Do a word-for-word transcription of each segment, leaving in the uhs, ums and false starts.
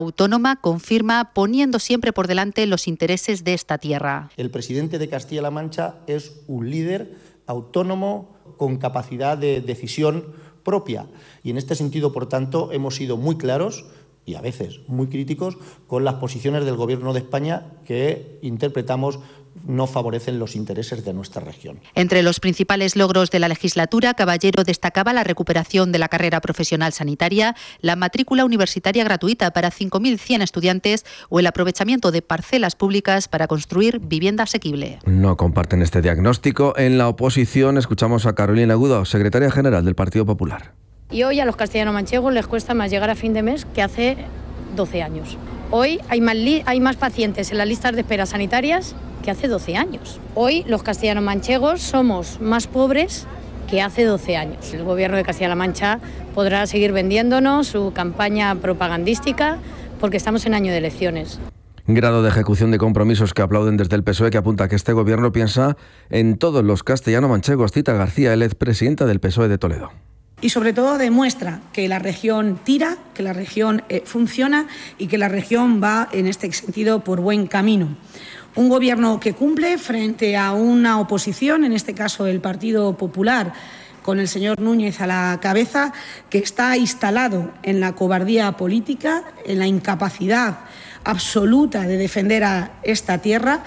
Autónoma confirma poniendo siempre por delante los intereses de esta tierra. El presidente de Castilla-La Mancha es un líder autónomo con capacidad de decisión propia y en este sentido, por tanto, hemos sido muy claros y a veces muy críticos con las posiciones del Gobierno de España que interpretamos no favorecen los intereses de nuestra región. Entre los principales logros de la legislatura, Caballero destacaba la recuperación de la carrera profesional sanitaria, la matrícula universitaria gratuita para cinco mil cien estudiantes o el aprovechamiento de parcelas públicas para construir vivienda asequible. No comparten este diagnóstico. En la oposición escuchamos a Carolina Agudo, secretaria general del Partido Popular. Y hoy a los castellano-manchegos les cuesta más llegar a fin de mes que hace doce años. Hoy hay más, li- hay más pacientes en las listas de espera sanitarias que hace doce años. Hoy los castellano-manchegos somos más pobres que hace doce años. El Gobierno de Castilla-La Mancha podrá seguir vendiéndonos su campaña propagandística porque estamos en año de elecciones. Grado de ejecución de compromisos que aplauden desde el P S O E, que apunta que este gobierno piensa en todos los castellano-manchegos. Cita García Élez, presidenta del P S O E de Toledo. Y sobre todo demuestra que la región tira, que la región eh, funciona y que la región va en este sentido por buen camino. Un gobierno que cumple frente a una oposición, en este caso el Partido Popular, con el señor Núñez a la cabeza, que está instalado en la cobardía política, en la incapacidad absoluta de defender a esta tierra.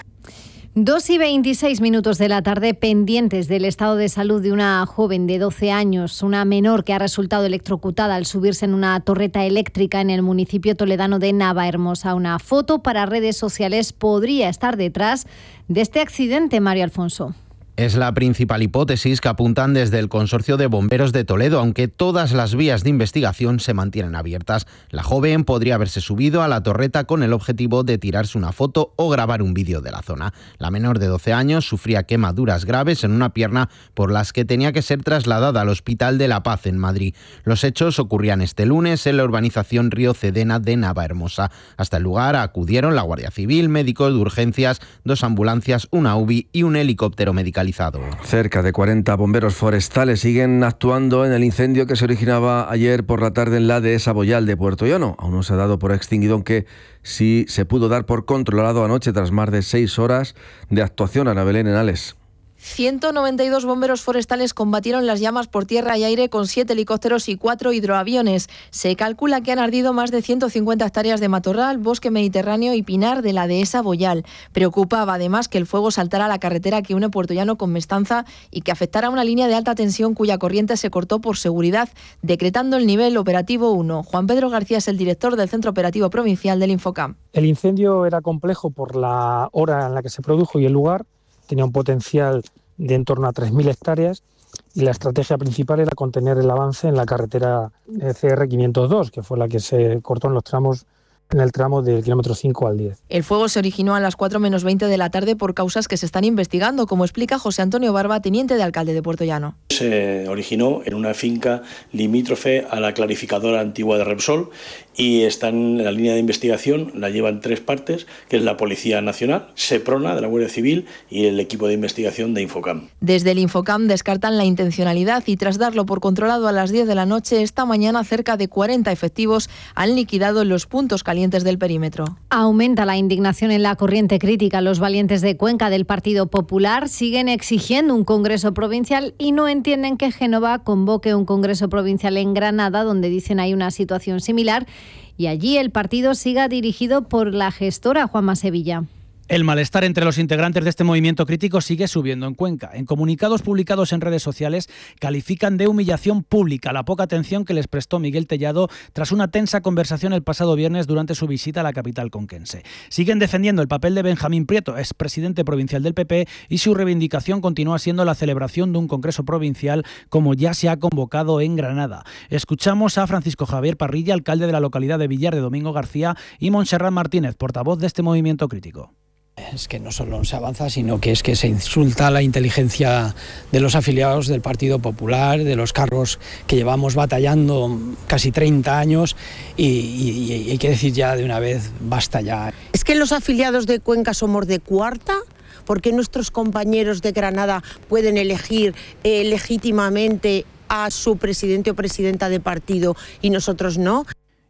Dos y veintiséis minutos de la tarde, pendientes del estado de salud de una joven de doce años, una menor que ha resultado electrocutada al subirse en una torreta eléctrica en el municipio toledano de Navahermosa. Una foto para redes sociales podría estar detrás de este accidente, Mario Alfonso. Es la principal hipótesis que apuntan desde el Consorcio de Bomberos de Toledo, aunque todas las vías de investigación se mantienen abiertas. La joven podría haberse subido a la torreta con el objetivo de tirarse una foto o grabar un vídeo de la zona. La menor de doce años sufría quemaduras graves en una pierna por las que tenía que ser trasladada al Hospital de la Paz en Madrid. Los hechos ocurrían este lunes en la urbanización Río Cedena de Navahermosa. Hasta el lugar acudieron la Guardia Civil, médicos de urgencias, dos ambulancias, una U B I y un helicóptero medicalizado. Cerca de cuarenta bomberos forestales siguen actuando en el incendio que se originaba ayer por la tarde en la dehesa Boyal de Puerto Llano. Aún no se ha dado por extinguido, aunque sí se pudo dar por controlado anoche tras más de seis horas de actuación. Ana Belén Henales. ciento noventa y dos bomberos forestales combatieron las llamas por tierra y aire con siete helicópteros y cuatro hidroaviones. Se calcula que han ardido más de ciento cincuenta hectáreas de matorral, bosque mediterráneo y pinar de la dehesa Boyal. Preocupaba además que el fuego saltara a la carretera que une Puerto Llano con Mestanza y que afectara a una línea de alta tensión cuya corriente se cortó por seguridad, decretando el nivel operativo uno. Juan Pedro García es el director del Centro Operativo Provincial del Infocam. El incendio era complejo por la hora en la que se produjo y el lugar. Tenía un potencial de en torno a tres mil hectáreas y la estrategia principal era contener el avance en la carretera C R quinientos dos, que fue la que se cortó en los tramos en el tramo del kilómetro cinco al diez. El fuego se originó a las cuatro menos veinte de la tarde por causas que se están investigando, como explica José Antonio Barba, teniente de alcalde de Puerto Llano. Se originó en una finca limítrofe a la clarificadora antigua de Repsol y está en la línea de investigación, la llevan tres partes, que es la Policía Nacional, Seprona de la Guardia Civil y el equipo de investigación de Infocam. Desde el Infocam descartan la intencionalidad y tras darlo por controlado a las diez de la noche, esta mañana cerca de cuarenta efectivos han liquidado los puntos calientes del perímetro. Aumenta la indignación en la corriente crítica. Los valientes de Cuenca del Partido Popular siguen exigiendo un congreso provincial y no entienden que Génova convoque un congreso provincial en Granada, donde dicen hay una situación similar, y allí el partido siga dirigido por la gestora Juanma Sevilla. El malestar entre los integrantes de este movimiento crítico sigue subiendo en Cuenca. En comunicados publicados en redes sociales califican de humillación pública la poca atención que les prestó Miguel Tellado tras una tensa conversación el pasado viernes durante su visita a la capital conquense. Siguen defendiendo el papel de Benjamín Prieto, expresidente provincial del P P, y su reivindicación continúa siendo la celebración de un congreso provincial como ya se ha convocado en Granada. Escuchamos a Francisco Javier Parrilla, alcalde de la localidad de Villar de Domingo García, y Montserrat Martínez, portavoz de este movimiento crítico. Es que no solo se avanza, sino que es que se insulta la inteligencia de los afiliados del Partido Popular, de los cargos que llevamos batallando casi treinta años y, y, y hay que decir ya de una vez, basta ya. Es que los afiliados de Cuenca somos de cuarta. ¿Por qué nuestros compañeros de Granada pueden elegir eh, legítimamente a su presidente o presidenta de partido y nosotros no?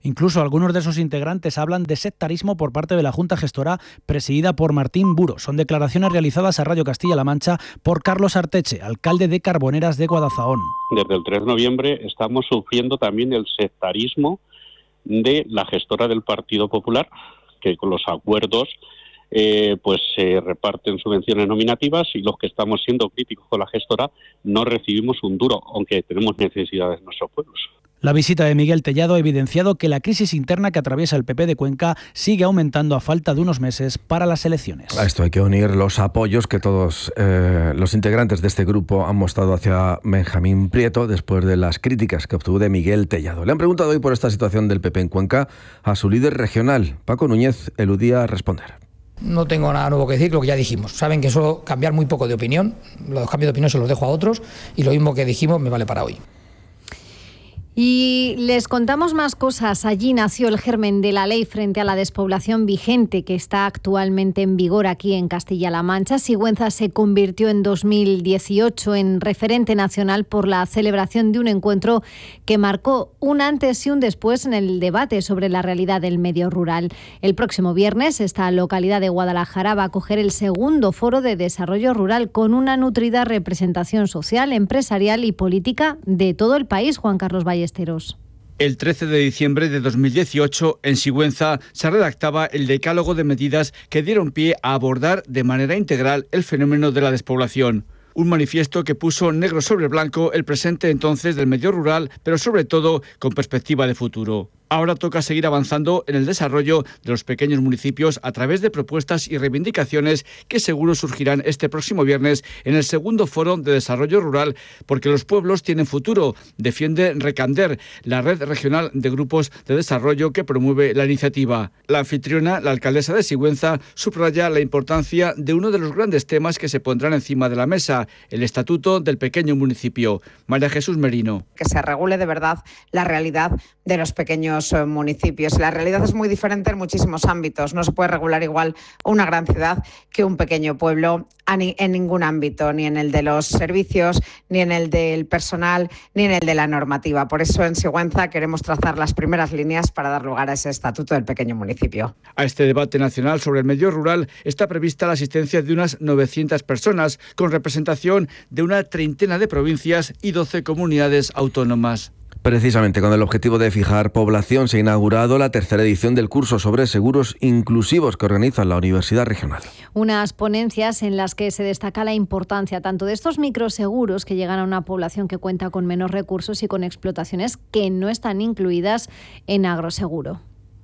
Incluso algunos de sus integrantes hablan de sectarismo por parte de la Junta Gestora presidida por Martín Buro. Son declaraciones realizadas a Radio Castilla-La Mancha por Carlos Arteche, alcalde de Carboneras de Guadalzahón. Desde el tres de noviembre estamos sufriendo también el sectarismo de la gestora del Partido Popular, que con los acuerdos eh, pues se reparten subvenciones nominativas y los que estamos siendo críticos con la gestora no recibimos un duro, aunque tenemos necesidades en nuestros pueblos. La visita de Miguel Tellado ha evidenciado que la crisis interna que atraviesa el P P de Cuenca sigue aumentando a falta de unos meses para las elecciones. A esto hay que unir los apoyos que todos eh, los integrantes de este grupo han mostrado hacia Benjamín Prieto después de las críticas que obtuvo de Miguel Tellado. Le han preguntado hoy por esta situación del P P en Cuenca a su líder regional. Paco Núñez eludía responder. No tengo nada nuevo que decir, lo que ya dijimos. Saben que suelo cambiar muy poco de opinión. Los cambios de opinión se los dejo a otros y lo mismo que dijimos me vale para hoy. Y les contamos más cosas. Allí nació el germen de la ley frente a la despoblación vigente que está actualmente en vigor aquí en Castilla-La Mancha. Sigüenza se convirtió en dos mil dieciocho en referente nacional por la celebración de un encuentro que marcó un antes y un después en el debate sobre la realidad del medio rural. El próximo viernes esta localidad de Guadalajara va a acoger el segundo foro de desarrollo rural con una nutrida representación social, empresarial y política de todo el país. Juan Carlos Valle. El trece de diciembre de dos mil dieciocho, en Sigüenza, se redactaba el decálogo de medidas que dieron pie a abordar de manera integral el fenómeno de la despoblación. Un manifiesto que puso negro sobre blanco el presente entonces del medio rural, pero sobre todo con perspectiva de futuro. Ahora toca seguir avanzando en el desarrollo de los pequeños municipios a través de propuestas y reivindicaciones que seguro surgirán este próximo viernes en el segundo Foro de Desarrollo Rural, porque los pueblos tienen futuro, defiende Recander, la red regional de grupos de desarrollo que promueve la iniciativa. La anfitriona, la alcaldesa de Sigüenza, subraya la importancia de uno de los grandes temas que se pondrán encima de la mesa, el Estatuto del Pequeño Municipio. María Jesús Merino. Que se regule de verdad la realidad de los pequeños municipios. La realidad es muy diferente en muchísimos ámbitos. No se puede regular igual una gran ciudad que un pequeño pueblo en ningún ámbito, ni en el de los servicios, ni en el del personal, ni en el de la normativa. Por eso en Sigüenza queremos trazar las primeras líneas para dar lugar a ese estatuto del pequeño municipio. A este debate nacional sobre el medio rural está prevista la asistencia de unas novecientas personas, con representación de una treintena de provincias y doce comunidades autónomas. Precisamente con el objetivo de fijar población se ha inaugurado la tercera edición del curso sobre seguros inclusivos que organiza la Universidad Regional. Unas ponencias en las que se destaca la importancia tanto de estos microseguros que llegan a una población que cuenta con menos recursos y con explotaciones que no están incluidas en agroseguro.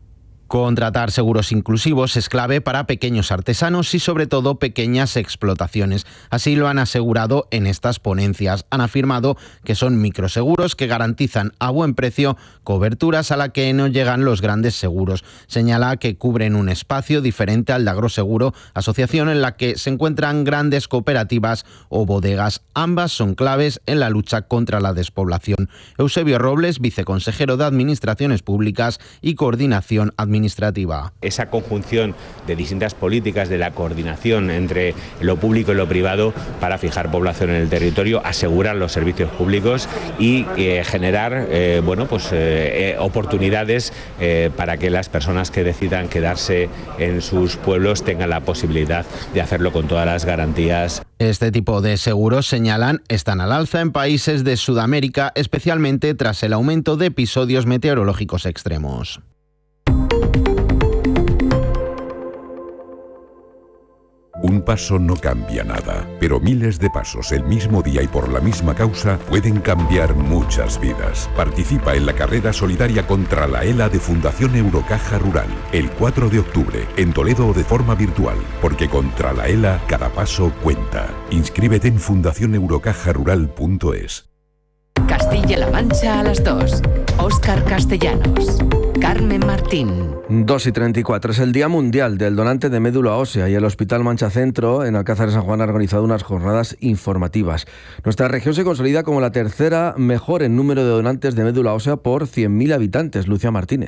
Contratar seguros inclusivos es clave para pequeños artesanos y sobre todo pequeñas explotaciones. Así lo han asegurado en estas ponencias. Han afirmado que son microseguros que garantizan a buen precio coberturas a la que no llegan los grandes seguros. Señala que cubren un espacio diferente al de Agroseguro, asociación en la que se encuentran grandes cooperativas o bodegas. Ambas son claves en la lucha contra la despoblación. Eusebio Robles, viceconsejero de Administraciones Públicas y Coordinación Administrativa. administrativa. Esa conjunción de distintas políticas de la coordinación entre lo público y lo privado para fijar población en el territorio, asegurar los servicios públicos y eh, generar eh, bueno, pues, eh, oportunidades eh, para que las personas que decidan quedarse en sus pueblos tengan la posibilidad de hacerlo con todas las garantías. Este tipo de seguros, señalan, están al alza en países de Sudamérica, especialmente tras el aumento de episodios meteorológicos extremos. Un paso no cambia nada, pero miles de pasos el mismo día y por la misma causa pueden cambiar muchas vidas. Participa en la carrera solidaria contra la ELA de Fundación Eurocaja Rural, el cuatro de octubre, en Toledo o de forma virtual, porque contra la ELA cada paso cuenta. Inscríbete en fundación eurocaja rural punto es. Castilla-La Mancha a las dos. Óscar Castellanos. Carmen Martín. dos y treinta y cuatro. Es el Día Mundial del Donante de Médula Ósea y el Hospital Mancha Centro en Alcázar de San Juan ha organizado unas jornadas informativas. Nuestra región se consolida como la tercera mejor en número de donantes de médula ósea por cien mil habitantes. Lucia Martínez.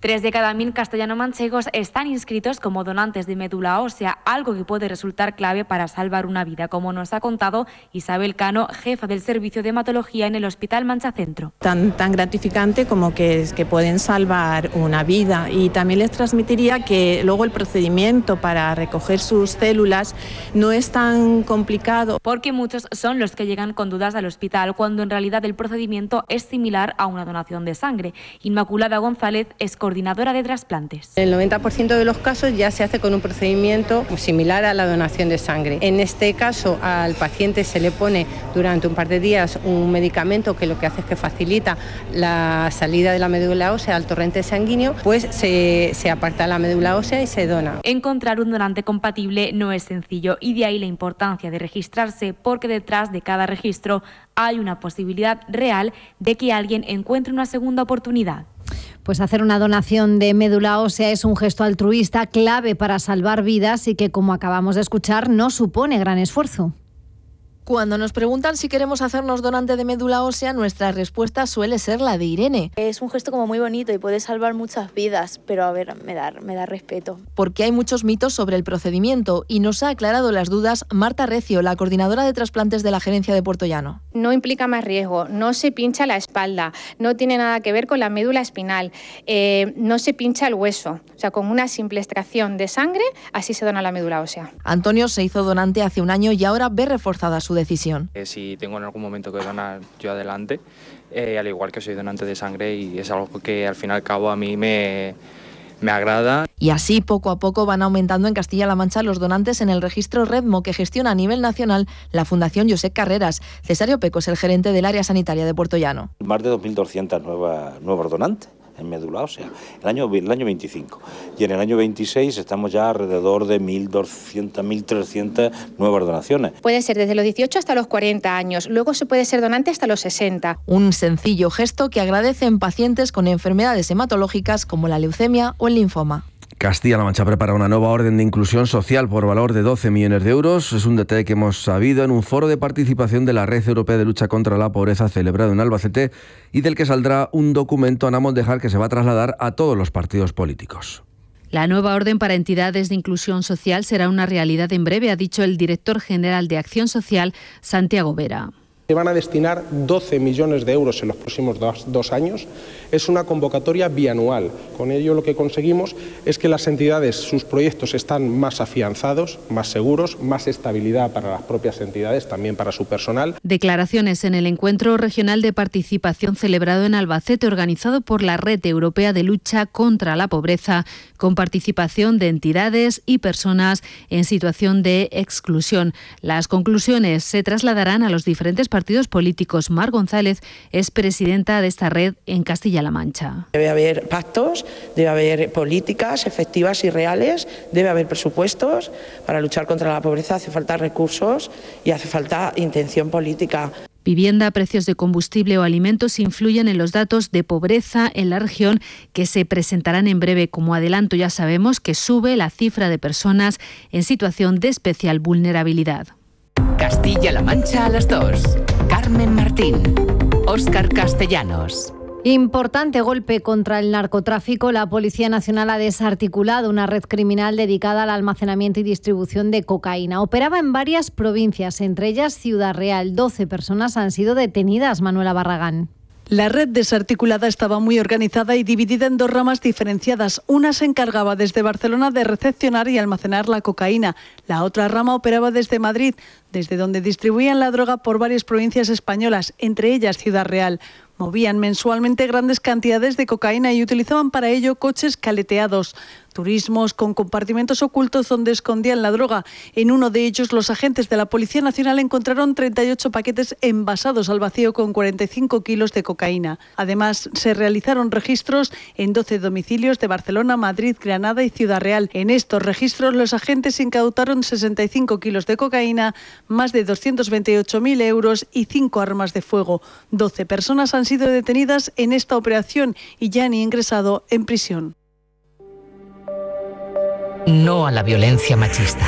Tres de cada mil castellano-manchegos están inscritos como donantes de médula ósea, algo que puede resultar clave para salvar una vida, como nos ha contado Isabel Cano, jefa del servicio de hematología en el Hospital Mancha Centro. Tan, tan gratificante como que, que pueden salvar una vida, y también les transmitiría que luego el procedimiento para recoger sus células no es tan complicado. Porque muchos son los que llegan con dudas al hospital, cuando en realidad el procedimiento es similar a una donación de sangre. Inmaculada González es coordinadora de trasplantes. El noventa por ciento de los casos ya se hace con un procedimiento similar a la donación de sangre. En este caso, al paciente se le pone durante un par de días un medicamento que lo que hace es que facilita la salida de la médula ósea al torrente sanguíneo, pues se, se aparta la médula ósea y se dona. Encontrar un donante compatible no es sencillo, y de ahí la importancia de registrarse, porque detrás de cada registro hay una posibilidad real de que alguien encuentre una segunda oportunidad. Pues hacer una donación de médula ósea es un gesto altruista clave para salvar vidas y que, como acabamos de escuchar, no supone gran esfuerzo. Cuando nos preguntan si queremos hacernos donante de médula ósea, nuestra respuesta suele ser la de Irene. Es un gesto como muy bonito y puede salvar muchas vidas, pero a ver, me da, me da respeto. Porque hay muchos mitos sobre el procedimiento, y nos ha aclarado las dudas Marta Recio, la coordinadora de trasplantes de la Gerencia de Puerto Llano. No implica más riesgo, no se pincha la espalda, no tiene nada que ver con la médula espinal, eh, no se pincha el hueso. O sea, con una simple extracción de sangre, así se dona la médula ósea. Antonio se hizo donante hace un año y ahora ve reforzada su decisión. Eh, si tengo en algún momento que donar yo adelante, eh, al igual que soy donante de sangre, y es algo que al fin y al cabo a mí me, me agrada. Y así poco a poco van aumentando en Castilla-La Mancha los donantes en el registro Redmo, que gestiona a nivel nacional la Fundación Josep Carreras. Cesario Peco es el gerente del área sanitaria de Puerto Llano. Más de dos mil doscientos nuevas, nuevos donantes en médula ósea, el año, el año veinticinco. Y en el año veintiséis estamos ya alrededor de mil doscientas, mil trescientas nuevas donaciones. Puede ser desde los dieciocho hasta los cuarenta años, luego se puede ser donante hasta los sesenta. Un sencillo gesto que agradecen pacientes con enfermedades hematológicas como la leucemia o el linfoma. Castilla-La Mancha prepara una nueva orden de inclusión social por valor de doce millones de euros. Es un detalle que hemos sabido en un foro de participación de la Red Europea de Lucha contra la Pobreza celebrado en Albacete, y del que saldrá un documento a Namondejar que se va a trasladar a todos los partidos políticos. La nueva orden para entidades de inclusión social será una realidad en breve, ha dicho el director general de Acción Social, Santiago Vera. Se van a destinar doce millones de euros en los próximos dos, dos años. Es una convocatoria bianual. Con ello lo que conseguimos es que las entidades, sus proyectos están más afianzados, más seguros, más estabilidad para las propias entidades, también para su personal. Declaraciones en el Encuentro Regional de Participación celebrado en Albacete, organizado por la Red Europea de Lucha contra la Pobreza, con participación de entidades y personas en situación de exclusión. Las conclusiones se trasladarán a los diferentes partidos partidos políticos. Mar González es presidenta de esta red en Castilla-La Mancha. Debe haber pactos, debe haber políticas efectivas y reales, debe haber presupuestos. Para luchar contra la pobreza hace falta recursos y hace falta intención política. Vivienda, precios de combustible o alimentos influyen en los datos de pobreza en la región, que se presentarán en breve. Como adelanto, ya sabemos que sube la cifra de personas en situación de especial vulnerabilidad. Castilla-La Mancha a las dos. Carmen Martín. Óscar Castellanos. Importante golpe contra el narcotráfico. La Policía Nacional ha desarticulado una red criminal dedicada al almacenamiento y distribución de cocaína. Operaba en varias provincias, entre ellas Ciudad Real. doce personas han sido detenidas, Manuela Barragán. La red desarticulada estaba muy organizada y dividida en dos ramas diferenciadas. Una se encargaba desde Barcelona de recepcionar y almacenar la cocaína. La otra rama operaba desde Madrid, desde donde distribuían la droga por varias provincias españolas, entre ellas Ciudad Real. Movían mensualmente grandes cantidades de cocaína y utilizaban para ello coches caleteados, turismos con compartimentos ocultos donde escondían la droga. En uno de ellos, los agentes de la Policía Nacional encontraron treinta y ocho paquetes envasados al vacío con cuarenta y cinco kilos de cocaína. Además, se realizaron registros en doce domicilios de Barcelona, Madrid, Granada y Ciudad Real. En estos registros, los agentes incautaron sesenta y cinco kilos de cocaína, más de doscientos veintiocho mil euros y cinco armas de fuego. doce personas han sido detenidas en esta operación y ya han ingresado en prisión. No a la violencia machista.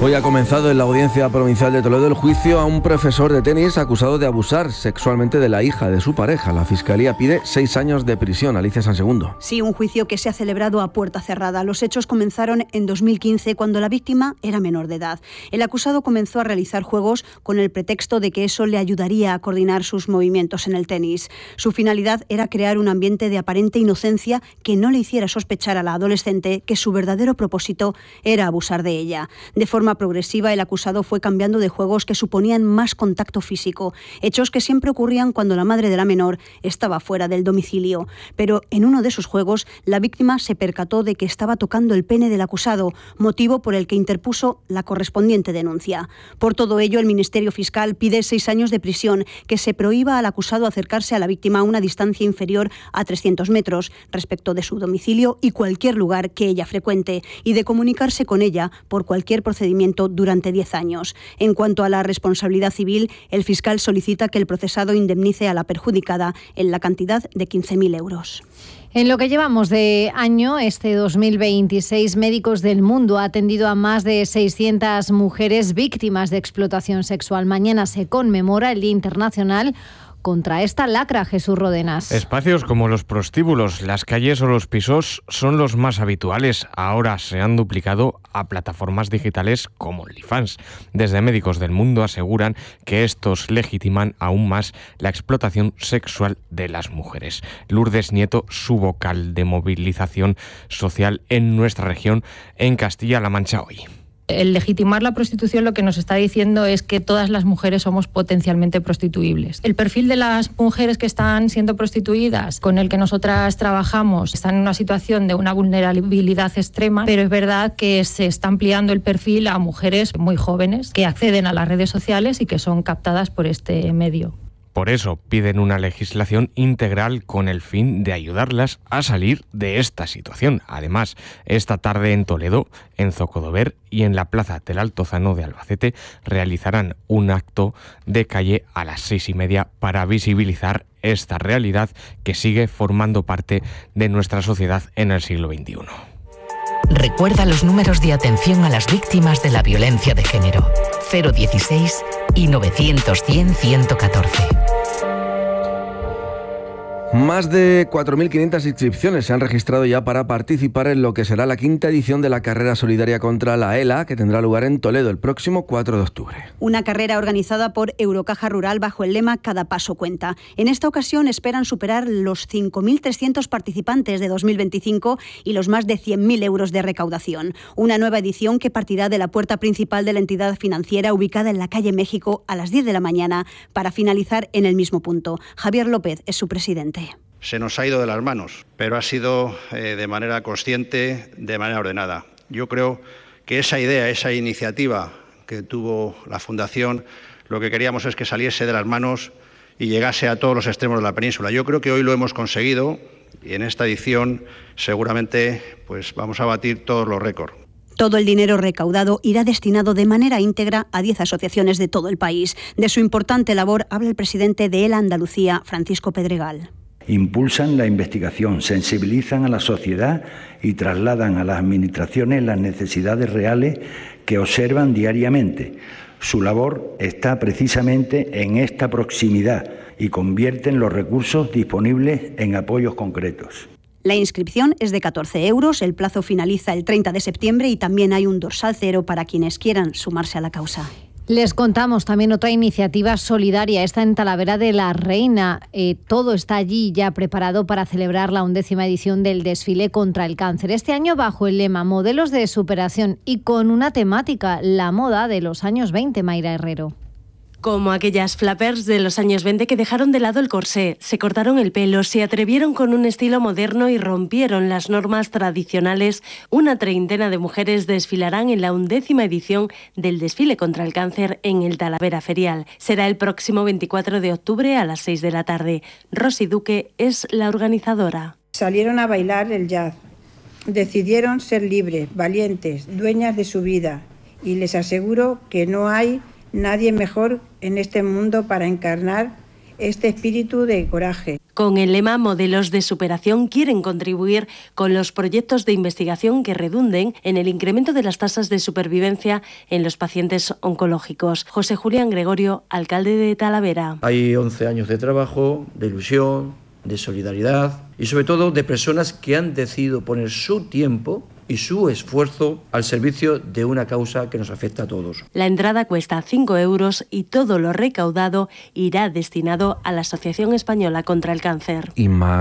Hoy ha comenzado en la Audiencia Provincial de Toledo el juicio a un profesor de tenis acusado de abusar sexualmente de la hija de su pareja. La Fiscalía pide seis años de prisión. Alicia Sansegundo. Sí, un juicio que se ha celebrado a puerta cerrada. Los hechos comenzaron en dos mil quince, cuando la víctima era menor de edad. El acusado comenzó a realizar juegos con el pretexto de que eso le ayudaría a coordinar sus movimientos en el tenis. Su finalidad era crear un ambiente de aparente inocencia que no le hiciera sospechar a la adolescente que su verdadero propósito era abusar de ella. De forma progresiva, el acusado fue cambiando de juegos que suponían más contacto físico, hechos que siempre ocurrían cuando la madre de la menor estaba fuera del domicilio. Pero en uno de esos juegos, la víctima se percató de que estaba tocando el pene del acusado, motivo por el que interpuso la correspondiente denuncia. Por todo ello, el Ministerio Fiscal pide seis años de prisión, que se prohíba al acusado acercarse a la víctima a una distancia inferior a trescientos metros respecto de su domicilio y cualquier lugar que ella frecuente, y de comunicarse con ella por cualquier procedimiento durante diez años. En cuanto a la responsabilidad civil, el fiscal solicita que el procesado indemnice a la perjudicada en la cantidad de quince mil euros. En lo que llevamos de año, este dos mil veintiséis, Médicos del Mundo ha atendido a más de seiscientas mujeres víctimas de explotación sexual. Mañana se conmemora el Día Internacional contra esta lacra, Jesús Rodenas. Espacios como los prostíbulos, las calles o los pisos son los más habituales. Ahora se han duplicado a plataformas digitales como OnlyFans. Desde Médicos del Mundo aseguran que estos legitiman aún más la explotación sexual de las mujeres. Lourdes Nieto, su vocal de movilización social en nuestra región, en Castilla-La Mancha hoy. El legitimar la prostitución lo que nos está diciendo es que todas las mujeres somos potencialmente prostituibles. El perfil de las mujeres que están siendo prostituidas, con el que nosotras trabajamos, están en una situación de una vulnerabilidad extrema, pero es verdad que se está ampliando el perfil a mujeres muy jóvenes que acceden a las redes sociales y que son captadas por este medio. Por eso piden una legislación integral con el fin de ayudarlas a salir de esta situación. Además, esta tarde en Toledo, en Zocodover y en la Plaza del Altozano de Albacete realizarán un acto de calle a las seis y media para visibilizar esta realidad que sigue formando parte de nuestra sociedad en el siglo veintiuno. Recuerda los números de atención a las víctimas de la violencia de género: cero dieciséis y novecientos cien ciento catorce. Más de cuatro mil quinientas inscripciones se han registrado ya para participar en lo que será la quinta edición de la carrera solidaria contra la ELA, que tendrá lugar en Toledo el próximo cuatro de octubre. Una carrera organizada por Eurocaja Rural bajo el lema Cada paso cuenta. En esta ocasión esperan superar los cinco mil trescientos participantes de dos mil veinticinco y los más de cien mil euros de recaudación. Una nueva edición que partirá de la puerta principal de la entidad financiera, ubicada en la calle México, a las diez de la mañana, para finalizar en el mismo punto. Javier López es su presidente. Se nos ha ido de las manos, pero ha sido eh, de manera consciente, de manera ordenada. Yo creo que esa idea, esa iniciativa que tuvo la Fundación, lo que queríamos es que saliese de las manos y llegase a todos los extremos de la península. Yo creo que hoy lo hemos conseguido y en esta edición seguramente pues, vamos a batir todos los récords. Todo el dinero recaudado irá destinado de manera íntegra a diez asociaciones de todo el país. De su importante labor habla el presidente de ELA Andalucía, Francisco Pedregal. Impulsan la investigación, sensibilizan a la sociedad y trasladan a las administraciones las necesidades reales que observan diariamente. Su labor está precisamente en esta proximidad y convierten los recursos disponibles en apoyos concretos. La inscripción es de catorce euros, el plazo finaliza el treinta de septiembre y también hay un dorsal cero para quienes quieran sumarse a la causa. Les contamos también otra iniciativa solidaria, esta en Talavera de la Reina. Eh, todo está allí ya preparado para celebrar la undécima edición del desfile contra el cáncer. Este año bajo el lema Modelos de superación y con una temática, la moda de los años veinte, Mayra Herrero. Como aquellas flappers de los años veinte que dejaron de lado el corsé, se cortaron el pelo, se atrevieron con un estilo moderno y rompieron las normas tradicionales, una treintena de mujeres desfilarán en la undécima edición del desfile contra el cáncer en el Talavera Ferial. Será el próximo veinticuatro de octubre a las seis de la tarde. Rosy Duque es la organizadora. Salieron a bailar el jazz. Decidieron ser libres, valientes, dueñas de su vida. Y les aseguro que no hay nadie mejor en este mundo para encarnar este espíritu de coraje. Con el lema Modelos de superación quieren contribuir con los proyectos de investigación que redunden en el incremento de las tasas de supervivencia en los pacientes oncológicos. José Julián Gregorio, alcalde de Talavera. Hay once años de trabajo, de ilusión, de solidaridad y sobre todo de personas que han decidido poner su tiempo y su esfuerzo al servicio de una causa que nos afecta a todos. La entrada cuesta cinco euros y todo lo recaudado irá destinado a la Asociación Española contra el Cáncer. Y más